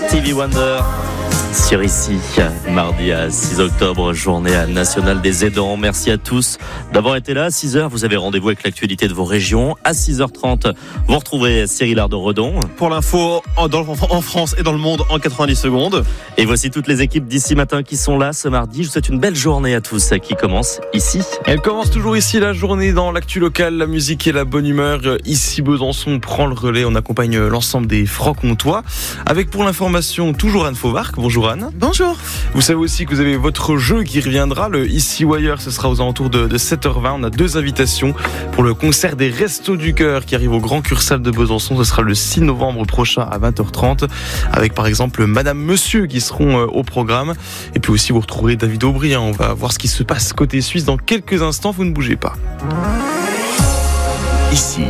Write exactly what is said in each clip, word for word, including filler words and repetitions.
Stevie Wonder sur ici, mardi à six octobre, journée nationale des aidants. Merci à tous d'avoir été là. À six heures, vous avez rendez-vous avec l'actualité de vos régions. À six heures trente, vous retrouvez Cyril Ardo-Redon. Pour l'info, en, dans, en France et dans le monde en quatre-vingt-dix secondes. Et voici toutes les équipes d'ici matin qui sont là ce mardi. Je vous souhaite une belle journée à tous qui commence ici. Elle commence toujours ici, la journée dans l'actu locale, la musique et la bonne humeur. Ici, Besançon prend le relais. On accompagne l'ensemble des Francs-Comtois. Avec pour l'information, toujours Anne Fauvarc. Bonjour Anne. Bonjour. Vous savez aussi que vous avez votre jeu qui reviendra, le Ici ou ailleurs, ce sera aux alentours de, de sept heures vingt. On a deux invitations pour le concert des Restos du Cœur qui arrive au Grand Cursal de Besançon. Ce sera le six novembre prochain à vingt heures trente avec par exemple Madame Monsieur qui seront euh, au programme. Et puis aussi vous retrouverez David Aubry. Hein. On va voir ce qui se passe côté suisse dans quelques instants. Vous ne bougez pas. Ici,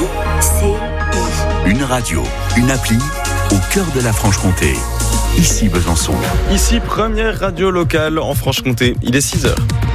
une radio, une appli au cœur de la Franche-Comté. Ici Besançon. Ici, première radio locale en Franche-Comté. Il est six heures.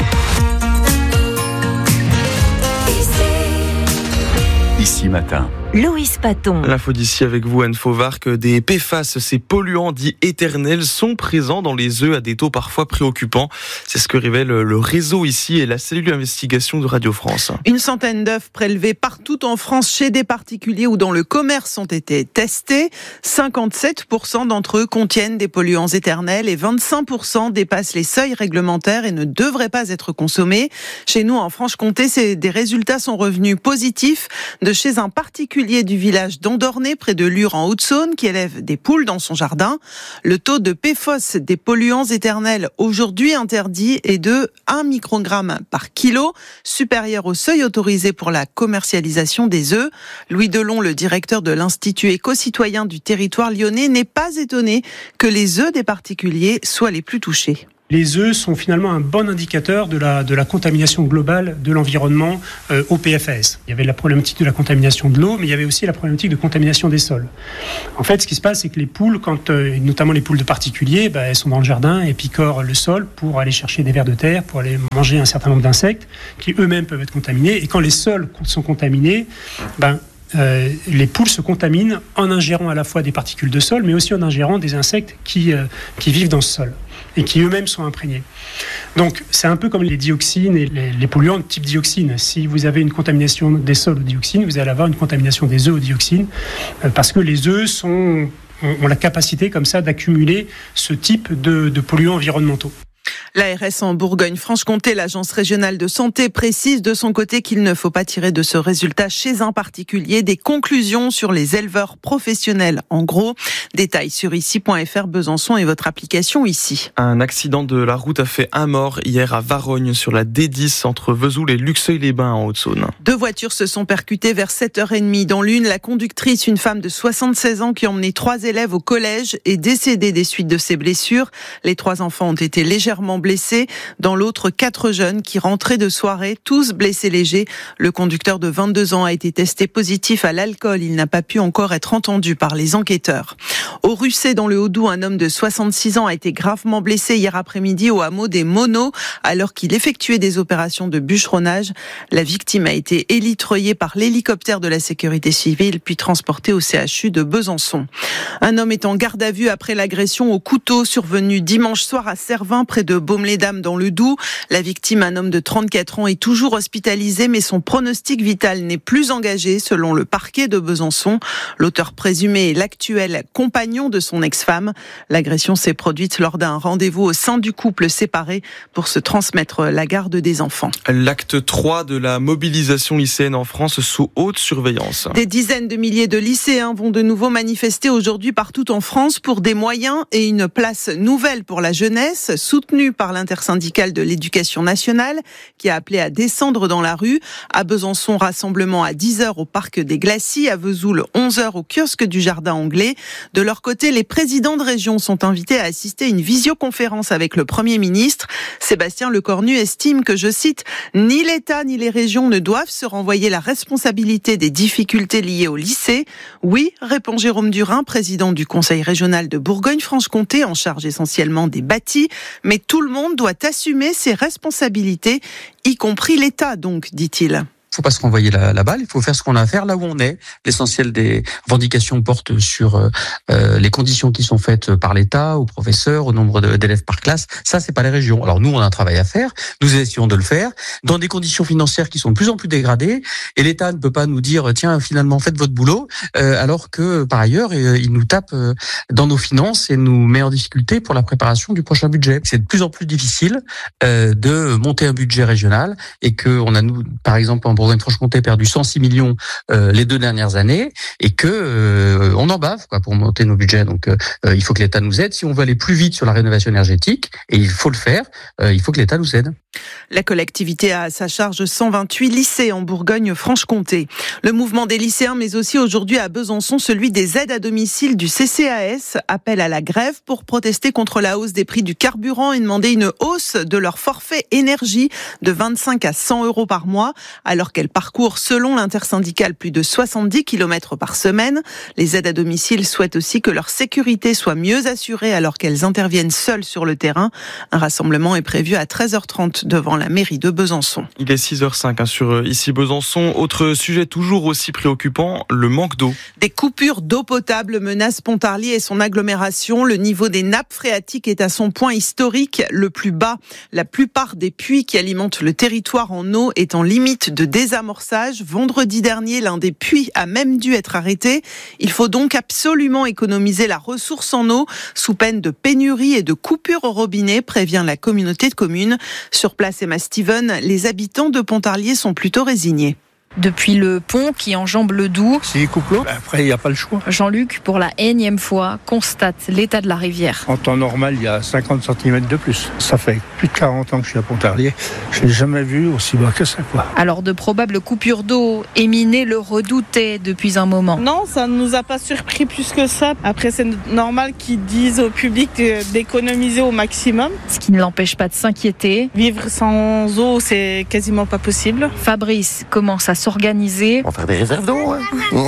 Ici matin. Loïs Paton. L'info d'ici avec vous, Anne Fauvarc. Des P F A S, ces polluants dits éternels, sont présents dans les œufs à des taux parfois préoccupants. C'est ce que révèle le réseau ici et la cellule d'investigation de Radio France. Une centaine d'œufs prélevés partout en France chez des particuliers ou dans le commerce ont été testés. cinquante-sept pour cent d'entre eux contiennent des polluants éternels et vingt-cinq pour cent dépassent les seuils réglementaires et ne devraient pas être consommés. Chez nous, en Franche-Comté, c'est des résultats sont revenus positifs de chez un particulier du village d'Andornay, près de Lure en Haute-Saône, qui élève des poules dans son jardin. Le taux de P F O S des polluants éternels aujourd'hui interdit est de un microgramme par kilo, supérieur au seuil autorisé pour la commercialisation des œufs. Louis Delon, le directeur de l'Institut éco-citoyen du territoire lyonnais, n'est pas étonné que les œufs des particuliers soient les plus touchés. Les œufs sont finalement un bon indicateur de la, de la contamination globale de l'environnement euh, au P F A S. Il y avait la problématique de la contamination de l'eau, mais il y avait aussi la problématique de contamination des sols. En fait, ce qui se passe, c'est que les poules, quand, euh, notamment les poules de particuliers, bah, elles sont dans le jardin et picorent le sol pour aller chercher des vers de terre, pour aller manger un certain nombre d'insectes qui eux-mêmes peuvent être contaminés. Et quand les sols sont contaminés, ben, Euh, les poules se contaminent en ingérant à la fois des particules de sol, mais aussi en ingérant des insectes qui, euh, qui vivent dans ce sol et qui eux-mêmes sont imprégnés. Donc c'est un peu comme les dioxines et les, les polluants de type dioxine. Si vous avez une contamination des sols aux dioxines, vous allez avoir une contamination des œufs aux dioxines, euh, parce que les œufs sont, ont, ont la capacité comme ça d'accumuler ce type de, de polluants environnementaux. L'A R S en Bourgogne-Franche-Comté, l'agence régionale de santé, précise de son côté qu'il ne faut pas tirer de ce résultat chez un particulier des conclusions sur les éleveurs professionnels. En gros, détails sur ici point f r Besançon et votre application ici. Un accident de la route a fait un mort hier à Varogne sur la D dix entre Vesoul et Luxeuil-les-Bains en Haute-Saône. Deux voitures se sont percutées vers sept heures trente. Dans l'une, la conductrice, une femme de soixante-seize ans qui emmenait trois élèves au collège, est décédée des suites de ses blessures. Les trois enfants ont été légèrement blessés. Dans l'autre, quatre jeunes qui rentraient de soirée, tous blessés légers. Le conducteur de vingt-deux ans a été testé positif à l'alcool. Il n'a pas pu encore être entendu par les enquêteurs. Au Russey, dans le Haut-Doubs, un homme de soixante-six ans a été gravement blessé hier après-midi au hameau des Monos alors qu'il effectuait des opérations de bûcheronnage. La victime a été élitreillée par l'hélicoptère de la sécurité civile puis transportée au C H U de Besançon. Un homme est en garde à vue après l'agression au couteau survenue dimanche soir à Servins près de Baume-les-Dames dans le Doubs. La victime, un homme de trente-quatre ans, est toujours hospitalisé, mais son pronostic vital n'est plus engagé selon le parquet de Besançon. L'auteur présumé est l'actuel compagnon de son ex-femme. L'agression s'est produite lors d'un rendez-vous au sein du couple séparé pour se transmettre la garde des enfants. L'acte trois de la mobilisation lycéenne en France sous haute surveillance. Des dizaines de milliers de lycéens vont de nouveau manifester aujourd'hui partout en France pour des moyens et une place nouvelle pour la jeunesse, soutenue par l'intersyndicale de l'éducation nationale qui a appelé à descendre dans la rue. À Besançon, rassemblement à dix heures au parc des Glacis, à Vesoul, onze heures au kiosque du Jardin Anglais. De leur côté, les présidents de région sont invités à assister à une visioconférence avec le Premier ministre. Sébastien Lecornu estime que, je cite, « Ni l'État ni les régions ne doivent se renvoyer la responsabilité des difficultés liées au lycée. » Oui, répond Jérôme Durin, président du Conseil régional de Bourgogne-Franche-Comté, en charge essentiellement des bâtis. Mais tout le monde doit assumer ses responsabilités, y compris l'État donc, dit-il. faut pas se renvoyer la, la balle, il faut faire ce qu'on a à faire là où on est. L'essentiel des revendications porte sur euh, les conditions qui sont faites par l'État, aux professeurs, au nombre de, d'élèves par classe. Ça, c'est pas les régions. Alors nous, on a un travail à faire. Nous essayons de le faire dans des conditions financières qui sont de plus en plus dégradées. Et l'État ne peut pas nous dire tiens, finalement, faites votre boulot, euh, alors que par ailleurs, euh, il nous tape euh, dans nos finances et nous met en difficulté pour la préparation du prochain budget. C'est de plus en plus difficile euh, de monter un budget régional et que on a nous, par exemple, en Bourgogne-Franche-Comté, perdu cent six millions euh, les deux dernières années et que euh, on en bave quoi pour monter nos budgets. Donc, euh, il faut que l'État nous aide. Si on veut aller plus vite sur la rénovation énergétique, et il faut le faire, euh, il faut que l'État nous aide. La collectivité a à sa charge cent vingt-huit lycées en Bourgogne-Franche-Comté. Le mouvement des lycéens, mais aussi aujourd'hui à Besançon, celui des aides à domicile du C C A S, appelle à la grève pour protester contre la hausse des prix du carburant et demander une hausse de leur forfait énergie de vingt-cinq à cent euros par mois, alors qu'elles parcourent, selon l'intersyndicale, plus de soixante-dix kilomètres par semaine. Les aides à domicile souhaitent aussi que leur sécurité soit mieux assurée alors qu'elles interviennent seules sur le terrain. Un rassemblement est prévu à treize heures trente devant la mairie de Besançon. Il est six heures cinq hein, sur ici Besançon. Autre sujet toujours aussi préoccupant, le manque d'eau. Des coupures d'eau potable menacent Pontarlier et son agglomération. Le niveau des nappes phréatiques est à son point historique, le plus bas. La plupart des puits qui alimentent le territoire en eau est en limite de désamorçage. Vendredi dernier, l'un des puits a même dû être arrêté. Il faut donc absolument économiser la ressource en eau sous peine de pénurie et de coupure au robinet, prévient la communauté de communes. Sur place, Emma Steven, les habitants de Pontarlier sont plutôt résignés. Depuis le pont qui enjambe le Doubs, s'il coupe l'eau, après il n'y a pas le choix. Jean-Luc, pour la énième fois, constate l'état de la rivière. En temps normal, il y a cinquante centimètres de plus. Ça fait plus de quarante ans que je suis à Pontarlier. Je n'ai jamais vu aussi bas que ça, quoi. Alors de probables coupures d'eau, Éminé le redoutait depuis un moment. Non, ça ne nous a pas surpris plus que ça. Après, c'est normal qu'ils disent au public d'économiser au maximum. Ce qui ne l'empêche pas de s'inquiéter. Vivre sans eau, c'est quasiment pas possible. Fabrice commence à s'organiser. On va faire des réserves d'eau, hein.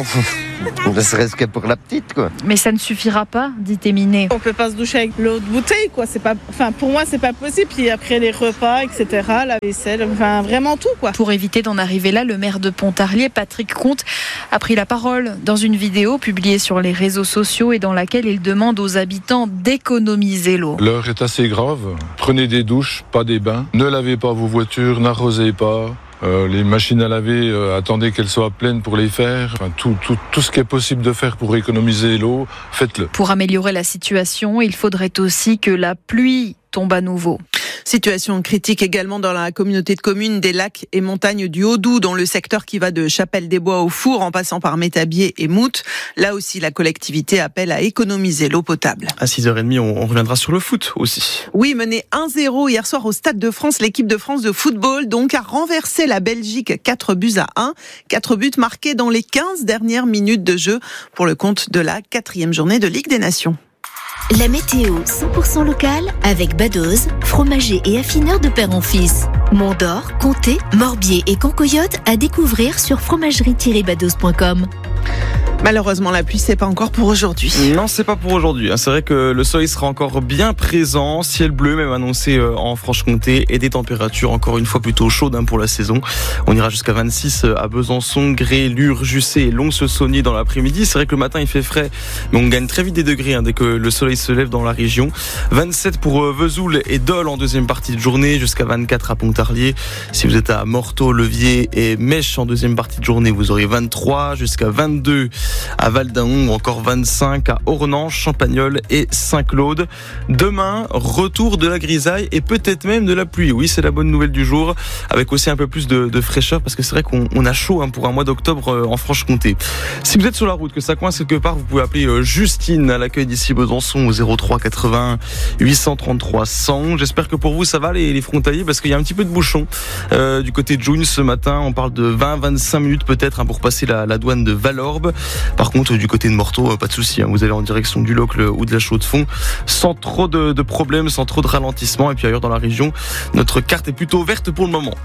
Ne serait-ce que pour la petite, quoi. Mais ça ne suffira pas, dit Éminé. On peut pas se doucher avec l'eau de bouteille, quoi. C'est pas, enfin, pour moi, c'est pas possible. Puis après les repas, et cetera, la vaisselle, enfin, vraiment tout, quoi. Pour éviter d'en arriver là, le maire de Pontarlier, Patrick Comte, a pris la parole dans une vidéo publiée sur les réseaux sociaux et dans laquelle il demande aux habitants d'économiser l'eau. L'heure est assez grave. Prenez des douches, pas des bains. Ne lavez pas vos voitures, n'arrosez pas. Euh, les machines à laver, euh, attendez qu'elles soient pleines pour les faire. Enfin, tout, tout, tout ce qui est possible de faire pour économiser l'eau, faites-le. Pour améliorer la situation, il faudrait aussi que la pluie tombe à nouveau. Situation critique également dans la communauté de communes des lacs et montagnes du Haut-Doubs, dans le secteur qui va de Chapelle-des-Bois au Four en passant par Métabier et Mout. Là aussi, la collectivité appelle à économiser l'eau potable. À six heures trente, on, on reviendra sur le foot aussi. Oui, mené un zéro hier soir au Stade de France, l'équipe de France de football donc a renversé la Belgique quatre buts à un. quatre buts marqués dans les quinze dernières minutes de jeu pour le compte de la quatrième journée de Ligue des Nations. La météo cent pour cent locale avec Badoz, fromager et affineur de père en fils. Mont-d'Or, Comté, Morbier et Concoyote à découvrir sur fromagerie tiret badoz point com. Malheureusement, la pluie, c'est pas encore pour aujourd'hui. Non, c'est pas pour aujourd'hui. C'est vrai que le soleil sera encore bien présent, ciel bleu même annoncé en Franche-Comté et des températures encore une fois plutôt chaudes pour la saison. On ira jusqu'à vingt-six à Besançon, Gré, Lure, Jussé et Lons-le-Saunier dans l'après-midi. C'est vrai que le matin il fait frais, mais on gagne très vite des degrés dès que le soleil se lève dans la région. vingt-sept pour Vesoul et Dole en deuxième partie de journée, jusqu'à vingt-quatre à Pontarlier. Si vous êtes à Morteau, Levier et Mèche en deuxième partie de journée, vous aurez vingt-trois jusqu'à vingt-deux à Val-d'Aon, encore vingt-cinq à Ornans, Champagnole et Saint-Claude. Demain, retour de la grisaille et peut-être même de la pluie. Oui, c'est la bonne nouvelle du jour, avec aussi un peu plus de, de fraîcheur, parce que c'est vrai qu'on on a chaud hein, pour un mois d'octobre en Franche-Comté. Si vous êtes sur la route, que ça coince quelque part, vous pouvez appeler Justine à l'accueil d'ici Besançon au zéro trois quatre-vingts huit cent trente-trois cent. J'espère que pour vous ça va les, les frontaliers, parce qu'il y a un petit peu de bouchon euh, du côté de Jougne ce matin. On parle de vingt à vingt-cinq minutes peut-être hein, pour passer la, la douane de Valorbe. Par contre, du côté de Morteau, pas de souci. Hein, vous allez en direction du Locle ou de la Chaux-de-Fonds sans trop de, de problèmes, sans trop de ralentissement. Et puis ailleurs dans la région, notre carte est plutôt verte pour le moment.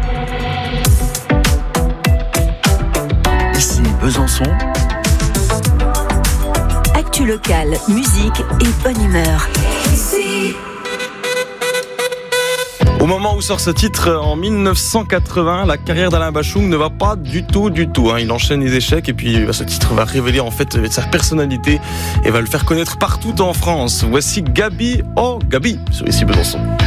Ici Besançon. Actu locale, musique et bonne humeur. Ici. Au moment où sort ce titre, en mille neuf cent quatre-vingts, la carrière d'Alain Bachung ne va pas du tout, du tout. Hein. Il enchaîne les échecs et puis ce titre va révéler en fait sa personnalité et va le faire connaître partout en France. Voici Gabi, oh Gabi, sur Ici Besançon.